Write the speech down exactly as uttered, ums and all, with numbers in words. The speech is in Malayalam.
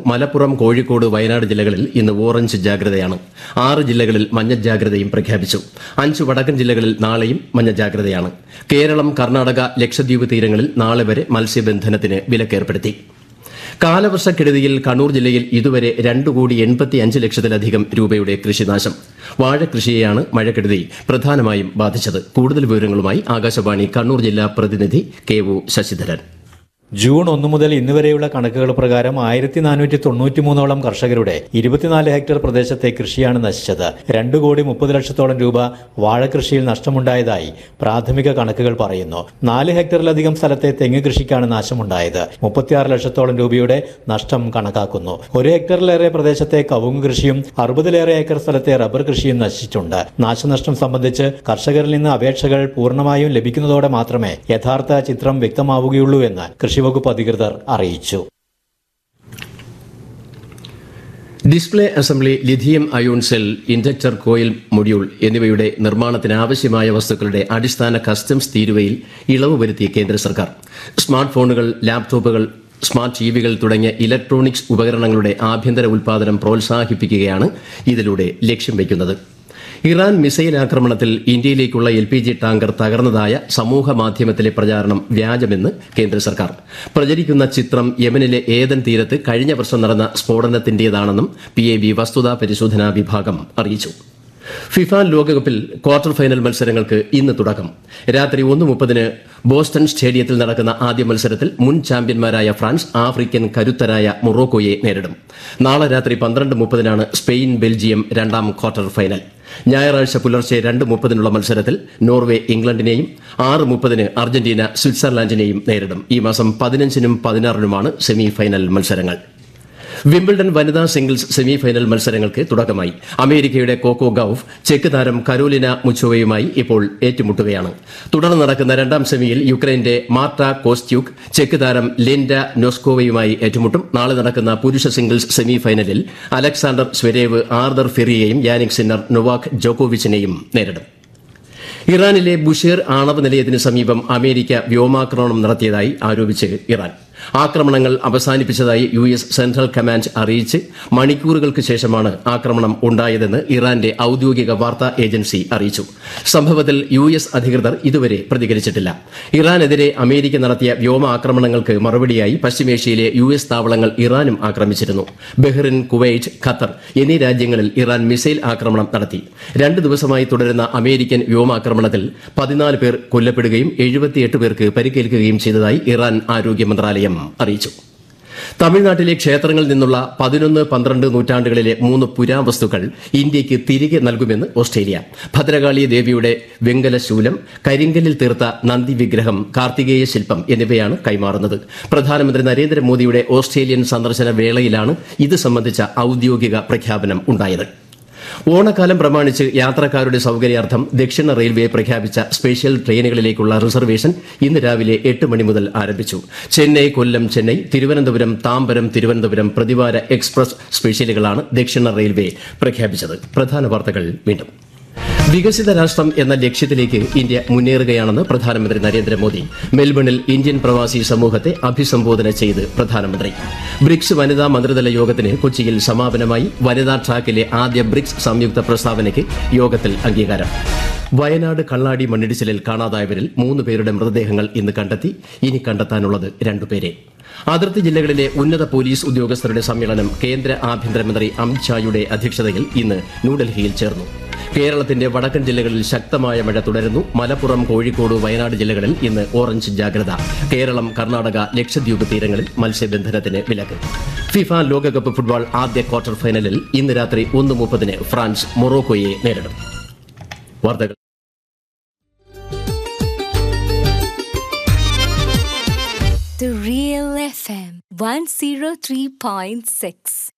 മലപ്പുറം, കോഴിക്കോട്, വയനാട് ജില്ലകളിൽ ഇന്ന് ഓറഞ്ച് ജാഗ്രതയാണ്. ആറ് ജില്ലകളിൽ മഞ്ഞ ജാഗ്രതയും പ്രഖ്യാപിച്ചു. അഞ്ച് വടക്കൻ ജില്ലകളിൽ നാളെയും മഞ്ഞ ജാഗ്രതയാണ്. കേരളം, കർണാടക, ലക്ഷദ്വീപ് തീരങ്ങളിൽ നാളെ വരെ മത്സ്യബന്ധനത്തിന് വിലക്കേർപ്പെടുത്തി. കാലവർഷക്കെടുതിയിൽ കണ്ണൂർ ജില്ലയിൽ ഇതുവരെ രണ്ട് കോടി എൺപത്തി അഞ്ച് ലക്ഷത്തിലധികം രൂപയുടെ കൃഷിനാശം. വാഴകൃഷിയെയാണ് മഴക്കെടുതി പ്രധാനമായും ബാധിച്ചത്. കൂടുതൽ വിവരങ്ങളുമായി ആകാശവാണി കണ്ണൂർ ജില്ലാ പ്രതിനിധി കെ ഒ ശശിധരൻ. ജൂൺ ഒന്ന് മുതൽ ഇന്ന് വരെയുള്ള കണക്കുകൾ പ്രകാരം ആയിരത്തി നാനൂറ്റി തൊണ്ണൂറ്റി മൂന്നോളം കർഷകരുടെ ഇരുപത്തിനാല് ഹെക്ടർ പ്രദേശത്തെ കൃഷിയാണ് നശിച്ചത്. രണ്ട് കോടി മുപ്പത് ലക്ഷത്തോളം രൂപ വാഴകൃഷിയിൽ നഷ്ടമുണ്ടായതായി പ്രാഥമിക കണക്കുകൾ പറയുന്നു. നാല് ഹെക്ടറിലധികം സ്ഥലത്തെ തെങ്ങ് കൃഷിക്കാണ് നാശമുണ്ടായത്. മുപ്പത്തിയാറ് ലക്ഷത്തോളം രൂപയുടെ നഷ്ടം കണക്കാക്കുന്നു. ഒരു ഹെക്ടറിലേറെ പ്രദേശത്തെ കവുങ്ങ് കൃഷിയും അറുപതിലേറെ ഏക്കർ സ്ഥലത്തെ റബ്ബർ കൃഷിയും നശിച്ചിട്ടുണ്ട്. നാശനഷ്ടം സംബന്ധിച്ച് കർഷകരിൽ നിന്ന് അപേക്ഷകൾ പൂർണ്ണമായും ലഭിക്കുന്നതോടെ മാത്രമേ യഥാർത്ഥ ചിത്രം വ്യക്തമാവുകയുള്ളൂ എന്ന് കൃഷി വകുപ്പ് അധികൃതർ അറിയിച്ചു. Display assembly, lithium ion cell, inductor coil module എന്നിവയുടെ നിർമ്മാണത്തിന് ആവശ്യമായ വസ്തുക്കളുടെ അടിസ്ഥാന കസ്റ്റംസ് തീരുവയിൽ ഇളവ് വരുത്തിയ കേന്ദ്ര സർക്കാർ സ്മാർട്ട് ഫോണുകൾ, ലാപ്ടോപ്പുകൾ, സ്മാർട്ട് ടിവികൾ തുടങ്ങിയ ഇലക്ട്രോണിക്സ് ഉപകരണങ്ങളുടെ ആഭ്യന്തര ഉൽപ്പാദനം പ്രോത്സാഹിപ്പിക്കുകയാണ് ഇതിലൂടെ ലക്ഷ്യം വയ്ക്കുന്നത്. ഇറാൻ മിസൈൽ ആക്രമണത്തിൽ ഇന്ത്യയിലേക്കുള്ള എൽ പി ജി ടാങ്കർ തകർന്നതായ സമൂഹ മാധ്യമത്തിലെ പ്രചാരണം വ്യാജമെന്ന് കേന്ദ്ര സർക്കാർ. പ്രചരിക്കുന്ന ചിത്രം യമനിലെ ഏദൻ തീരത്ത് കഴിഞ്ഞ വർഷം നടന്ന സ്ഫോടനത്തിന്റേതാണെന്നും പി എ ബി വസ്തുതാ പരിശോധനാ വിഭാഗം അറിയിച്ചു. ഫിഫ ലോകകപ്പിൽ ക്വാർട്ടർ ഫൈനൽ മത്സരങ്ങൾക്ക് ഇന്ന് തുടക്കം. രാത്രി ഒന്ന് മുപ്പതിന് ബോസ്റ്റൺ സ്റ്റേഡിയത്തിൽ നടക്കുന്ന ആദ്യ മത്സരത്തിൽ മുൻ ചാമ്പ്യന്മാരായ ഫ്രാൻസ് ആഫ്രിക്കൻ കരുത്തരായ മൊറോക്കോയെ നേരിടും. നാളെ രാത്രി പന്ത്രണ്ട് മുപ്പതിനാണ് സ്പെയിൻ ബെൽജിയം രണ്ടാം ക്വാർട്ടർ ഫൈനൽ. ഞായറാഴ്ച പുലർച്ചെ രണ്ട് മുപ്പതിനുള്ള മത്സരത്തിൽ നോർവേ ഇംഗ്ലണ്ടിനെയും ആറ് മുപ്പതിന് അർജന്റീന സ്വിറ്റ്സർലാൻഡിനെയും നേരിടും. ഈ മാസം പതിനഞ്ചിനും പതിനാറിനുമാണ് സെമി ഫൈനൽ മത്സരങ്ങൾ. വിംബിൾഡൺ വനിതാ സിംഗിൾസ് സെമി ഫൈനൽ മത്സരങ്ങൾക്ക് തുടക്കമായി. അമേരിക്കയുടെ കോക്കോ ഗൌഫ് ചെക്ക് താരം കരോലിന മുച്ചോവയുമായി ഇപ്പോൾ ഏറ്റുമുട്ടുകയാണ്. തുടർന്ന് നടക്കുന്ന രണ്ടാം സെമിയിൽ യുക്രൈന്റെ മാർട്ട കോസ്റ്റ്യൂക്ക് ചെക്ക് താരം ലിൻഡ നോസ്കോവയുമായി ഏറ്റുമുട്ടും. നാളെ നടക്കുന്ന പുരുഷ സിംഗിൾസ് സെമി ഫൈനലിൽ Alexander Zverev Arthur ഫെറിയെയും Jannik Sinner Novak ജോക്കോവിച്ചിനെയും നേരിടും. ഇറാനിലെ ബുഷേർ ആണവ നിലയത്തിന് സമീപം അമേരിക്ക വ്യോമാക്രമണം നടത്തിയതായി ആരോപിച്ച് ഇറാൻ ആക്രമണങ്ങൾ അവസാനിപ്പിച്ചതായി യു എസ് സെൻട്രൽ കമാൻഡ് അറിയിച്ച് മണിക്കൂറുകൾക്ക് ശേഷമാണ് ആക്രമണം ഉണ്ടായതെന്ന് ഇറാന്റെ ഔദ്യോഗിക വാർത്താ ഏജൻസി അറിയിച്ചു. സംഭവത്തിൽ യു എസ് അധികൃതർ ഇതുവരെ പ്രതികരിച്ചിട്ടില്ല. ഇറാനെതിരെ അമേരിക്ക നടത്തിയ വ്യോമ ആക്രമണങ്ങൾക്ക് മറുപടിയായി പശ്ചിമേഷ്യയിലെ യു എസ് താവളങ്ങൾ ഇറാനും ആക്രമിച്ചിരുന്നു. ബഹ്റിൻ, കുവൈറ്റ്, ഖത്തർ എന്നീ രാജ്യങ്ങളിൽ ഇറാൻ മിസൈൽ ആക്രമണം നടത്തി. രണ്ട് ദിവസമായി തുടരുന്ന അമേരിക്കൻ വ്യോമാക്രമണത്തിൽ പതിനാല് പേർ കൊല്ലപ്പെടുകയും എഴുപത്തിയെട്ട് പേർക്ക് പരിക്കേൽക്കുകയും ചെയ്തതായി ഇറാൻ ആരോഗ്യ മന്ത്രാലയം അറിയിച്ചു. തമിഴ്നാട്ടിലെ ക്ഷേത്രങ്ങളിൽ നിന്നുള്ള പതിനൊന്ന് പന്ത്രണ്ട് നൂറ്റാണ്ടുകളിലെ മൂന്ന് പുരാവസ്തുക്കൾ ഇന്ത്യയ്ക്ക് തിരികെ നൽകുമെന്ന് ഓസ്ട്രേലിയ. ഭദ്രകാളി ദേവിയുടെ വെങ്കല ശൂലം, കരിങ്കല്ലിൽ തീർത്ത നന്ദി വിഗ്രഹം, കാർത്തികേയ ശില്പം എന്നിവയാണ് കൈമാറുന്നത്. പ്രധാനമന്ത്രി നരേന്ദ്രമോദിയുടെ ഓസ്ട്രേലിയൻ സന്ദർശന വേളയിലാണ് ഇത് സംബന്ധിച്ച ഔദ്യോഗിക പ്രഖ്യാപനം ഉണ്ടായത്. ഓണക്കാലം പ്രമാണിച്ച് യാത്രക്കാരുടെ സൌകര്യാർത്ഥം ദക്ഷിണ റെയിൽവേ പ്രഖ്യാപിച്ച സ്പെഷ്യൽ ട്രെയിനുകളിലേക്കുള്ള റിസർവേഷൻ ഇന്ന് രാവിലെ എട്ട് മണി മുതൽ ആരംഭിച്ചു. ചെന്നൈ, കൊല്ലം, ചെന്നൈ, തിരുവനന്തപുരം, താമ്പരം, തിരുവനന്തപുരം പ്രതിവാര എക്സ്പ്രസ് സ്പെഷ്യലുകളാണ് ദക്ഷിണ റെയിൽവേ പ്രഖ്യാപിച്ചത്. പ്രധാന വാർത്തകൾ വീണ്ടും. വികസിത രാഷ്ട്രം എന്ന ലക്ഷ്യത്തിലേക്ക് ഇന്ത്യ മുന്നേറുകയാണെന്ന് പ്രധാനമന്ത്രി നരേന്ദ്രമോദി. മെൽബണിൽ ഇന്ത്യൻ പ്രവാസി സമൂഹത്തെ അഭിസംബോധന ചെയ്ത് പ്രധാനമന്ത്രി. ബ്രിക്സ് വനിതാ മന്ത്രിതല യോഗത്തിന് കൊച്ചിയിൽ സമാപനമായി. വനിതാ ട്രാക്കിലെ ആദ്യ ബ്രിക്സ് സംയുക്ത പ്രസ്താവനയ്ക്ക് യോഗത്തിൽ അംഗീകാരം. വയനാട് കള്ളാടി മണ്ണിടിച്ചിലിൽ കാണാതായവരിൽ മൂന്ന് പേരുടെ മൃതദേഹങ്ങൾ ഇന്ന് കണ്ടെത്തി. ഇനി കണ്ടെത്താനുള്ളത് രണ്ടുപേരെ. അതിർത്തി ജില്ലകളിലെ ഉന്നത പോലീസ് ഉദ്യോഗസ്ഥരുടെ സമ്മേളനം കേന്ദ്ര ആഭ്യന്തരമന്ത്രി അമിത്ഷായുടെ അധ്യക്ഷതയിൽ ഇന്ന് ന്യൂഡൽഹിയിൽ ചേർന്നു. കേരളത്തിന്റെ വടക്കൻ ജില്ലകളിൽ ശക്തമായ മഴ തുടരുന്നു. മലപ്പുറം, കോഴിക്കോട്, വയനാട് ജില്ലകളിൽ ഇന്ന് ഓറഞ്ച് ജാഗ്രത. കേരളം, കർണാടക, ലക്ഷദ്വീപ് തീരങ്ങളിൽ മത്സ്യബന്ധനത്തിന് വിലക്ക്. ഫിഫ ലോകകപ്പ് ഫുട്ബോൾ ആദ്യ ക്വാർട്ടർ ഫൈനലിൽ ഇന്ന് രാത്രി ഒന്ന് മുപ്പതിന് ഫ്രാൻസ് മൊറോക്കോയെ നേരിടും. വാർത്തകൾ The Real F M one oh three point six